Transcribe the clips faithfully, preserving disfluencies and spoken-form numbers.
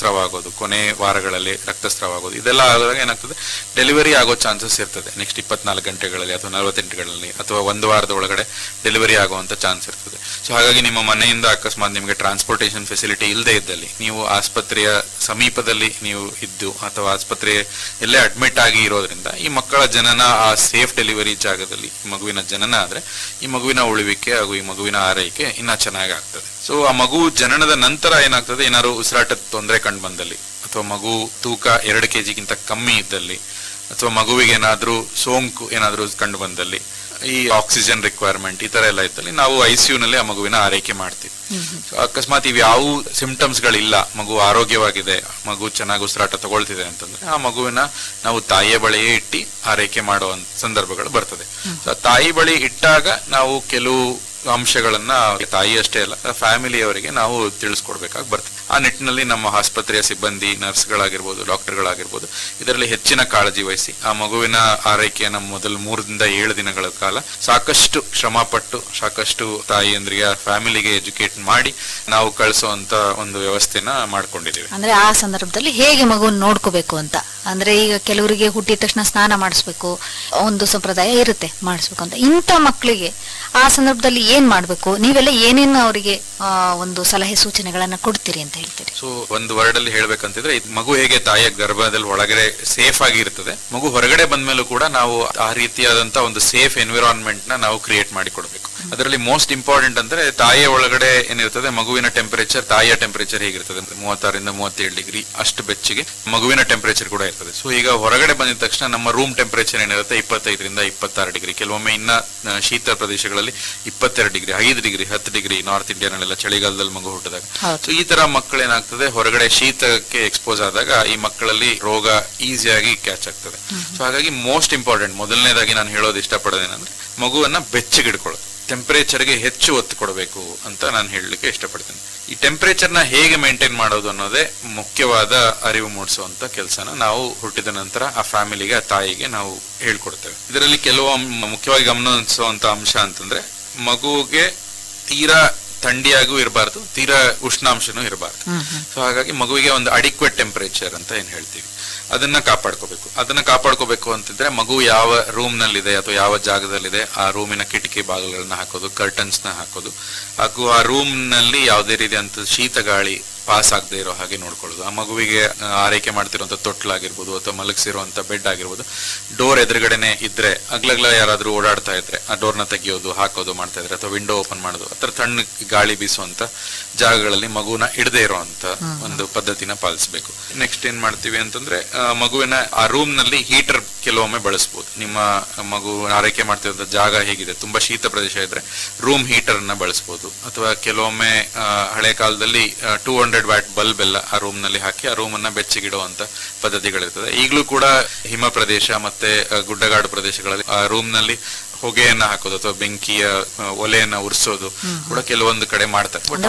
ರಕ್ತಸ್ರಾವ ಆಗೋದು, ಕೊನೆ ವಾರಗಳಲ್ಲಿ ರಕ್ತಸ್ರಾವ ಆಗೋದು, ಇದೆಲ್ಲ ಆದಾಗ ಏನಾಗ್ತದೆ, ಡೆಲಿವರಿ ಆಗೋ ಚಾನ್ಸಸ್ ಇರ್ತದೆ ನೆಕ್ಸ್ಟ್ ಇಪ್ಪತ್ನಾಲ್ಕು ಗಂಟೆಗಳಲ್ಲಿ ಅಥವಾ ನಲವತ್ತೆಂಟುಗಳಲ್ಲಿ ಅಥವಾ ಒಂದು ವಾರದ ಒಳಗಡೆ ಡೆಲಿವರಿ ಆಗುವಂತ ಚಾನ್ಸ್ ಇರ್ತದೆ. ಸೊ ಹಾಗಾಗಿ ನಿಮ್ಮ ಮನೆಯಿಂದ ಅಕಸ್ಮಾತ್ ನಿಮಗೆ ಟ್ರಾನ್ಸ್ಪೋರ್ಟೇಷನ್ ಫೆಸಿಲಿಟಿ ಇಲ್ಲದೆ ಇದ್ದಲ್ಲಿ, ನೀವು ಆಸ್ಪತ್ರೆಯ ಸಮೀಪದಲ್ಲಿ ನೀವು ಇದ್ದು ಅಥವಾ ಆಸ್ಪತ್ರೆ ಎಲ್ಲೇ ಅಡ್ಮಿಟ್ ಆಗಿ ಇರೋದ್ರಿಂದ ಈ ಮಕ್ಕಳ ಜನನ ಆ ಸೇಫ್ ಡೆಲಿವರಿ ಜಾಗದಲ್ಲಿ ಮಗುವಿನ ಜನನ ಆದ್ರೆ ಈ ಮಗುವಿನ ಉಳಿವಿಕೆ ಹಾಗೂ ಈ ಮಗುವಿನ ಆರೈಕೆ ಇನ್ನ ಚೆನ್ನಾಗಿ ಆಗ್ತದೆ. ಸೊ ಆ ಮಗು ಜನನದ ನಂತರ ಏನಾಗ್ತದೆ, ಏನಾದ್ರು ಉಸಿರಾಟದ ತೊಂದರೆ ಕಂಡು ಬಂದಲ್ಲಿ ಅಥವಾ ಮಗು ತೂಕ ಎರಡು ಕೆಜಿಗಿಂತ ಕಮ್ಮಿ ಇದ್ದಲ್ಲಿ ಅಥವಾ ಮಗುವಿಗೆ ಏನಾದ್ರೂ ಸೋಂಕು ಏನಾದ್ರೂ ಕಂಡು ಬಂದಲ್ಲಿ, ಈ ಆಕ್ಸಿಜನ್ ರಿಕ್ವೈರ್ಮೆಂಟ್ ಈ ತರ ಎಲ್ಲ ಇದ್ದಲ್ಲಿ ನಾವು ಐಸಿಯು ನಲ್ಲಿ ಆ ಮಗುವಿನ ಆರೈಕೆ ಮಾಡ್ತೀವಿ. ಅಕಸ್ಮಾತ್ ಇವ್ ಯಾವ ಸಿಂಪ್ಟಮ್ಸ್ ಗಳಿಲ್ಲ, ಮಗು ಆರೋಗ್ಯವಾಗಿದೆ, ಮಗು ಚೆನ್ನಾಗಿ ಉಸಿರಾಟ ತಗೊಳ್ತಿದೆ ಅಂತಂದ್ರೆ ಆ ಮಗುವಿನ ನಾವು ತಾಯಿಯ ಬಳಿಯೇ ಇಟ್ಟು ಆರೈಕೆ ಮಾಡುವಂತ ಸಂದರ್ಭಗಳು ಬರ್ತದೆ. ತಾಯಿ ಬಳಿ ಇಟ್ಟಾಗ ನಾವು ಕೆಲವು ಅಂಶಗಳನ್ನ ತಾಯಿ ಅಷ್ಟೇ ಅಲ್ಲ ಫ್ಯಾಮಿಲಿಯವರಿಗೆ ನಾವು ತಿಳಿಸ್ಕೊಡ್ಬೇಕಾಗಿ ಬರ್ತದೆ. ಆ ನಿಟ್ಟಿನಲ್ಲಿ ನಮ್ಮ ಆಸ್ಪತ್ರೆಯ ಸಿಬ್ಬಂದಿ, ನರ್ಸ್ಗಳಾಗಿರ್ಬೋದು, ಡಾಕ್ಟರ್ಗಳಾಗಿರ್ಬೋದು ಇದರಲ್ಲಿ ಹೆಚ್ಚಿನ ಕಾಳಜಿ ವಹಿಸಿ ಆ ಮಗುವಿನ ಆರೈಕೆಯನ್ನು ಮೊದಲು ಮೂರರಿಂದ ಏಳು ದಿನಗಳ ಕಾಲ ಸಾಕಷ್ಟು ಶ್ರಮ ಪಟ್ಟು ಸಾಕಷ್ಟು ತಾಯಿಯಂದ್ರಿಗೆ ಫ್ಯಾಮಿಲಿಗೆ ಎಜುಕೇಟ್ ಮಾಡಿ ನಾವು ಕಳಿಸುವಂತ ಒಂದು ವ್ಯವಸ್ಥೆನ ಮಾಡ್ಕೊಂಡಿದ್ದೀವಿ. ಅಂದ್ರೆ ಆ ಸಂದರ್ಭದಲ್ಲಿ ಹೇಗೆ ಮಗುವನ್ನು ನೋಡ್ಕೋಬೇಕು ಅಂತ, ಅಂದ್ರೆ ಈಗ ಕೆಲವರಿಗೆ ಹುಟ್ಟಿದ ತಕ್ಷಣ ಸ್ನಾನ ಮಾಡಿಸ್ಬೇಕು ಒಂದು ಸಂಪ್ರದಾಯ ಇರುತ್ತೆ, ಮಾಡಿಸ್ಬೇಕು ಅಂತ. ಇಂಥ ಮಕ್ಕಳಿಗೆ ಆ ಸಂದರ್ಭದಲ್ಲಿ ಏನ್ ಮಾಡ್ಬೇಕು, ನೀವೆಲ್ಲ ಏನೇನು ಅವರಿಗೆ ಒಂದು ಸಲಹೆ ಸೂಚನೆಗಳನ್ನ ಕೊಡ್ತೀರಿ ಅಂತ ಹೇಳ್ತೀರಿ? ಸೊ ಒಂದು ವರ್ಡ್ ಅಲ್ಲಿ ಹೇಳ್ಬೇಕಂತಿದ್ರೆ, ಮಗು ಹೇಗೆ ತಾಯಿಯ ಗರ್ಭದಲ್ಲಿ ಒಳಗಡೆ ಸೇಫ್ ಆಗಿ ಇರ್ತದೆ, ಮಗು ಹೊರಗಡೆ ಬಂದ್ಮೇಲೂ ಕೂಡ ನಾವು ಆ ರೀತಿಯಾದಂತ ಒಂದು ಸೇಫ್ ಎನ್ವಿರಾನ್ಮೆಂಟ್ ನ ನಾವು ಕ್ರಿಯೇಟ್ ಮಾಡಿ ಕೊಡ್ಬೇಕು. ಅದರಲ್ಲಿ ಮೋಸ್ಟ್ ಇಂಪಾರ್ಟೆಂಟ್ ಅಂದ್ರೆ ತಾಯಿಯ ಒಳಗಡೆ ಏನಿರ್ತದೆ ಮಗುವಿನ ಟೆಂಪರೇಚರ್, ತಾಯಿಯ ಟೆಂಪರೇಚರ್ ಹೇಗಿರ್ತದೆ, ಮೂವತ್ತಾರರಿಂದ ಮೂವತ್ತೇಳು ಡಿಗ್ರಿ ಅಷ್ಟು ಬೆಚ್ಚಗೆ ಮಗುವಿನ ಟೆಂಪರೇಚರ್ ಕೂಡ ಇರ್ತದೆ. ಸೊ ಈಗ ಹೊರಗಡೆ ಬಂದಿದ ತಕ್ಷಣ ನಮ್ಮ ರೂಮ್ ಟೆಂಪರೇಚರ್ ಏನಿರುತ್ತೆ ಇಪ್ಪತ್ತೈದರಿಂದ ಇಪ್ಪತ್ತಾರು ಡಿಗ್ರಿ, ಕೆಲವೊಮ್ಮೆ ಇನ್ನ ಶೀತ ಪ್ರದೇಶಗಳಲ್ಲಿ ಇಪ್ಪತ್ತೆರಡು ಡಿಗ್ರಿ, ಐದು ಡಿಗ್ರಿ, ಹತ್ತು ಡಿಗ್ರಿ ನಾರ್ತ್ ಇಂಡಿಯನ್ ಅಲ್ಲೆಲ್ಲ ಚಳಿಗಾಲದಲ್ಲಿ ಮಗು ಹುಟ್ಟಿದಾಗ. ಸೊ ಈ ತರ ಮಕ್ಕಳು ಏನಾಗ್ತದೆ, ಹೊರಗಡೆ ಶೀತಕ್ಕೆ ಎಕ್ಸ್ಪೋಸ್ ಆದಾಗ ಈ ಮಕ್ಕಳಲ್ಲಿ ರೋಗ ಈಸಿಯಾಗಿ ಕ್ಯಾಚ್ ಆಗ್ತದೆ. ಸೊ ಹಾಗಾಗಿ ಮೋಸ್ಟ್ ಇಂಪಾರ್ಟೆಂಟ್ ಮೊದಲನೇದಾಗಿ ನಾನು ಹೇಳೋದು ಇಷ್ಟಪಡೋದೇನಂದ್ರೆ ಮಗುವನ್ನ ಬೆಚ್ಚಗಿಡ್ಕೊಳ್ಳೋದು, ಟೆಂಪರೇಚರ್ಗೆ ಹೆಚ್ಚು ಒತ್ತು ಕೊಡಬೇಕು ಅಂತ ನಾನು ಹೇಳಲಿಕ್ಕೆ ಇಷ್ಟಪಡ್ತೇನೆ. ಈ ಟೆಂಪರೇಚರ್ ನ ಹೇಗೆ ಮೇಂಟೈನ್ ಮಾಡೋದು ಅನ್ನೋದೇ ಮುಖ್ಯವಾದ ಅರಿವು ಮೂಡಿಸುವಂತ ಕೆಲಸನ ನಾವು ಹುಟ್ಟಿದ ನಂತರ ಆ ಫ್ಯಾಮಿಲಿಗೆ, ಆ ತಾಯಿಗೆ ನಾವು ಹೇಳ್ಕೊಡ್ತೇವೆ. ಇದರಲ್ಲಿ ಕೆಲವು ಮುಖ್ಯವಾಗಿ ಗಮನಿಸುವಂತ ಅಂಶ ಅಂತಂದ್ರೆ, ಮಗುವಿಗೆ ತೀರಾ ಥಂಡಿಯಾಗೂ ಇರಬಾರ್ದು, ತೀರಾ ಉಷ್ಣಾಂಶನೂ ಇರಬಾರ್ದು. ಸೊ ಹಾಗಾಗಿ ಮಗುವಿಗೆ ಒಂದು ಅಡಿಕ್ವೇಟ್ ಟೆಂಪರೇಚರ್ ಅಂತ ಏನ್ ಹೇಳ್ತೀವಿ ಅದನ್ನ ಕಾಪಾಡ್ಕೋಬೇಕು. ಅದನ್ನ ಕಾಪಾಡ್ಕೋಬೇಕು ಅಂತಿದ್ರೆ ಮಗು ಯಾವ ರೂಮ್ ನಲ್ಲಿದೆ ಅಥವಾ ಯಾವ ಜಾಗದಲ್ಲಿದೆ ಆ ರೂಮಿನ ಕಿಟಕಿ ಬಾಗಿಲುಗಳನ್ನ ಹಾಕೋದು, ಕರ್ಟನ್ಸ್ ನ ಹಾಕೋದು, ಹಾಗೂ ಆ ರೂಮ್ ನಲ್ಲಿ ಯಾವುದೇ ರೀತಿಯಂತ ಶೀತ ಗಾಳಿ ಪಾಸ್ ಆಗದೆ ಇರೋ ಹಾಗೆ ನೋಡ್ಕೊಳ್ಳೋದು. ಆ ಮಗುವಿಗೆ ಆರೈಕೆ ಮಾಡ್ತಿರುವಂತ ತೊಟ್ಲಾಗಿರ್ಬೋದು ಅಥವಾ ಮಲಗಿಸಿರುವಂತ ಬೆಡ್ ಆಗಿರ್ಬೋದು, ಡೋರ್ ಎದುರುಗಡೆನೆ ಇದ್ರೆ ಅಗ್ಲಗ್ಲ ಯಾರಾದ್ರೂ ಓಡಾಡ್ತಾ ಇದ್ರೆ ಆ ಡೋರ್ ನ ತೆಗಿಯೋದು, ಹಾಕೋದು ಮಾಡ್ತಾ ಇದ್ರೆ ಅಥವಾ ವಿಂಡೋ ಓಪನ್ ಮಾಡೋದು, ಆ ತರ ತಣ್ಣ ಗಾಳಿ ಬೀಸುವಂತ ಜಾಗಗಳಲ್ಲಿ ಮಗುನ ಇಡದೆ ಇರುವಂತ ಒಂದು ಪದ್ಧತಿನ ಪಾಲಿಸಬೇಕು. ನೆಕ್ಸ್ಟ್ ಏನ್ ಮಾಡ್ತೀವಿ ಅಂತಂದ್ರೆ, ಮಗುವಿನ ಆ ರೂಮ್ ನಲ್ಲಿ ಹೀಟರ್ ಕೆಲವೊಮ್ಮೆ ಬಳಸಬಹುದು. ನಿಮ್ಮ ಮಗು ಆರೈಕೆ ಮಾಡ್ತಿರುವಂತ ಜಾಗ ಹೇಗಿದೆ, ತುಂಬಾ ಶೀತ ಪ್ರದೇಶ ಇದ್ರೆ ರೂಮ್ ಹೀಟರ್ ನ ಬಳಸಬಹುದು. ಅಥವಾ ಕೆಲವೊಮ್ಮೆ ಹಳೆ ಕಾಲದಲ್ಲಿ ಟೂ ಹಂಡ್ರೆಡ್ ವ್ಯಾಟ್ ಬಲ್ಬ್ ಎಲ್ಲ ಆ ರೂಮ್ ನಲ್ಲಿ ಹಾಕಿ ಆ ರೂಮ್ ಅನ್ನ ಬೆಚ್ಚಗಿಡುವಂತ ಪದ್ಧತಿಗಳಿರ್ತದೆ. ಈಗಲೂ ಕೂಡ ಹಿಮ ಪ್ರದೇಶ ಮತ್ತೆ ಗುಡ್ಡಗಾಡು ಪ್ರದೇಶಗಳಲ್ಲಿ ಆ ರೂಮ್ ನಲ್ಲಿ ಹೊಗೆಯನ್ನ ಹಾಕೋದು ಅಥವಾ ಬೆಂಕಿಯ ಒಲೆಯನ್ನ ಉರಿಸೋದು ಕೂಡ ಕೆಲವೊಂದು ಕಡೆ ಮಾಡ್ತಾರೆ. ಬಟ್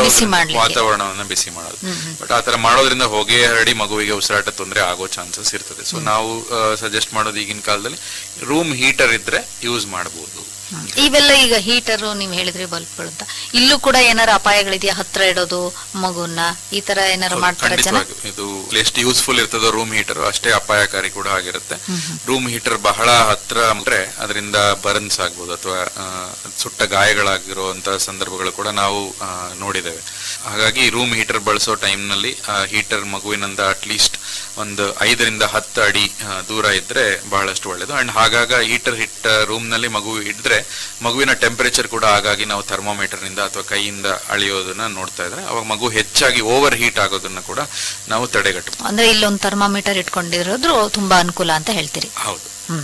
ವಾತಾವರಣವನ್ನ ಬಿಸಿ ಮಾಡೋದು, ಬಟ್ ಆತರ ಮಾಡೋದ್ರಿಂದ ಹೊಗೆ ಹರಡಿ ಮಗುವಿಗೆ ಉಸಿರಾಟ ತೊಂದರೆ ಆಗೋ ಚಾನ್ಸಸ್ ಇರ್ತದೆ. ಸೊ ನಾವು ಸಜೆಸ್ಟ್ ಮಾಡೋದು ಈಗಿನ ಕಾಲದಲ್ಲಿ ರೂಮ್ ಹೀಟರ್ ಇದ್ರೆ ಯೂಸ್ ಮಾಡಬಹುದು. ಇವೆಲ್ಲ ಈಗ ಹೀಟರ್ ನೀವು ಹೇಳಿದ್ರಿ ಬಲ್ಬ್ಗಳು ಅಂತ, ಇಲ್ಲೂ ಕೂಡ ಏನಾರು ಅಪಾಯಗಳಿದೆಯಾ? ಹತ್ರ ಇಡೋದು ಮಗುವನ್ನ ಈ ತರ ಏನಾರು ಮಾಡ್ತಾರೆ ಜನ? ಇದು ಎಷ್ಟು ಯೂಸ್ಫುಲ್ ಇರ್ತದೋ ರೂಮ್ ಹೀಟರ್ ಅಷ್ಟೇ ಅಪಾಯಕಾರಿ ಕೂಡ ಆಗಿರುತ್ತೆ. ರೂಮ್ ಹೀಟರ್ ಬಹಳ ಹತ್ರ ಅಂದ್ರೆ ಅದರಿಂದ ಬರ್ನ್ಸ್ ಆಗ್ಬೋದು ಅಥವಾ ಸುಟ್ಟ ಗಾಯಗಳಾಗಿರುವಂತ ಸಂದರ್ಭಗಳು ಕೂಡ ನಾವು ನೋಡಿದ್ದೇವೆ. ಹಾಗಾಗಿ ರೂಮ್ ಹೀಟರ್ ಬಳಸೋ ಟೈಮ್ ನಲ್ಲಿ ಹೀಟರ್ ಮಗುವಿನಿಂದ ಅಟ್ಲೀಸ್ಟ್ ಒಂದು ಐದರಿಂದ ಹತ್ತು ಅಡಿ ದೂರ ಇದ್ರೆ ಬಹಳಷ್ಟು ಒಳ್ಳೇದು. ಅಂಡ್ ಹಾಗಾಗ ಹೀಟರ್ ಹಿಟ್ ರೂಮ್ ನಲ್ಲಿ ಮಗು ಇದ್ರೆ ಮಗುವಿನ ಟೆಂಪರೇಚರ್ ಕೂಡ ಹಾಗಾಗಿ ನಾವು ಥರ್ಮೋಮೀಟರ್ ನಿಂದ ಅಥವಾ ಕೈಯಿಂದ ಅಳಿಯೋದನ್ನ ನೋಡ್ತಾ ಇದ್ರೆ ಅವಾಗ ಮಗು ಹೆಚ್ಚಾಗಿ ಓವರ್ ಹೀಟ್ ಆಗೋದನ್ನ ಕೂಡ ನಾವು ತಡೆಗಟ್ಟಬಹುದು. ಅಂದ್ರೆ ಇಲ್ಲೊಂದು ಥರ್ಮೋಮೀಟರ್ ಇಟ್ಕೊಂಡಿರೋದು ತುಂಬಾ ಅನುಕೂಲ ಅಂತ ಹೇಳ್ತೀರಿ? ಹೌದು.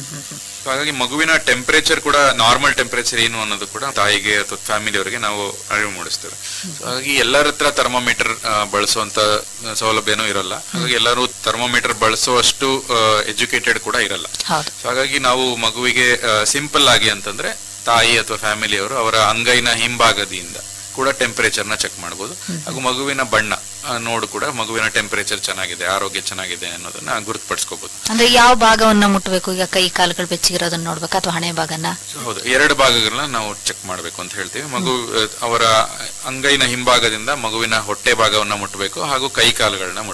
ಹಾಗಾಗಿ ಮಗುವಿನ ಟೆಂಪರೇಚರ್ ಕೂಡ ನಾರ್ಮಲ್ ಟೆಂಪರೇಚರ್ ಏನು ಅನ್ನೋದು ಕೂಡ ತಾಯಿಗೆ ಅಥವಾ ಫ್ಯಾಮಿಲಿ ಅವರಿಗೆ ನಾವು ಅರಿವು ಮೂಡಿಸ್ತೇವೆ. ಹಾಗಾಗಿ ಎಲ್ಲರ ಹತ್ರ ಥರ್ಮೋಮೀಟರ್ ಬಳಸುವಂತ ಸೌಲಭ್ಯನೂ ಇರಲ್ಲ. ಹಾಗಾಗಿ ಎಲ್ಲರೂ ಥರ್ಮೋಮೀಟರ್ ಬಳಸುವಷ್ಟು ಎಜುಕೇಟೆಡ್ ಕೂಡ ಇರಲ್ಲ. ಹಾಗಾಗಿ ನಾವು ಮಗುವಿಗೆ ಸಿಂಪಲ್ ಆಗಿ ಅಂತಂದ್ರೆ ತಾಯಿ ಅಥವಾ ಫ್ಯಾಮಿಲಿಯವರು ಅವರ ಅಂಗೈನ ಹಿಂಭಾಗದಿಂದ ಕೂಡ ಟೆಂಪರೇಚರ್ ನ ಚೆಕ್ ಮಾಡಬಹುದು. ಹಾಗೂ ಮಗುವಿನ ಬಣ್ಣ ನೋಡು ಕೂಡ ಮಗುವಿನ ಟೆಂಪರೇಚರ್ ಚೆನ್ನಾಗಿದೆ, ಆರೋಗ್ಯ ಚೆನ್ನಾಗಿದೆ ಅನ್ನೋದನ್ನ ಗುರುತುಪಡಿಸ್ಕೋಬಹುದು. ಅಂದ್ರೆ ಯಾವ ಭಾಗವನ್ನ ಮುಟ್ಟಬೇಕು? ಈಗ ಕೈ ಕಾಲುಗಳು ಬೆಚ್ಚಗಿರೋದನ್ನ ನೋಡ್ಬೇಕಾ ಅಥವಾ ಹಣೆ ಭಾಗನ? ಹೌದು, ಎರಡು ಭಾಗಗಳನ್ನ ನಾವು ಚೆಕ್ ಮಾಡ್ಬೇಕು ಅಂತ ಹೇಳ್ತೀವಿ. ಮಗು ಅವರ ಅಂಗೈನ ಹಿಂಭಾಗದಿಂದ ಮಗುವಿನ ಹೊಟ್ಟೆ ಭಾಗವನ್ನ ಮುಟ್ಟಬೇಕು ಹಾಗೂ ಕೈ ಕಾಲುಗಳನ್ನ